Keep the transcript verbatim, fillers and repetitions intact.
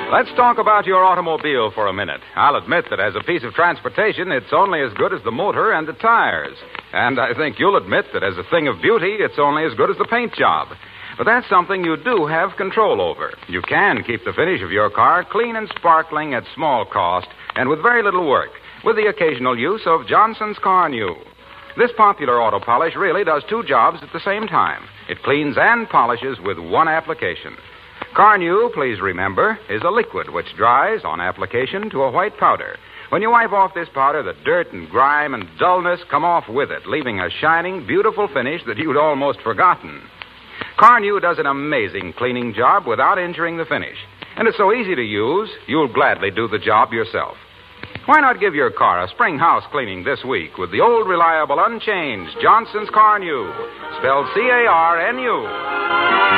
Let's talk about your automobile for a minute. I'll admit that as a piece of transportation, it's only as good as the motor and the tires. And I think you'll admit that as a thing of beauty, it's only as good as the paint job. But that's something you do have control over. You can keep the finish of your car clean and sparkling at small cost and with very little work, with the occasional use of Johnson's Car New. This popular auto polish really does two jobs at the same time. It cleans and polishes with one application. Car New, please remember, is a liquid which dries on application to a white powder. When you wipe off this powder, the dirt and grime and dullness come off with it, leaving a shining, beautiful finish that you'd almost forgotten. Car New does an amazing cleaning job without injuring the finish. And it's so easy to use, you'll gladly do the job yourself. Why not give your car a spring house cleaning this week with the old, reliable, unchanged Johnson's Car New, spelled C A R N U.